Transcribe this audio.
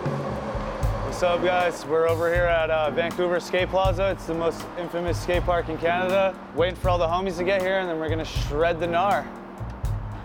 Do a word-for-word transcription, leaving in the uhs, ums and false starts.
What's up, guys? We're over here at uh, Vancouver Skate Plaza. It's the most infamous skate park in Canada. Waiting for all the homies to get here, and then we're gonna shred the gnar.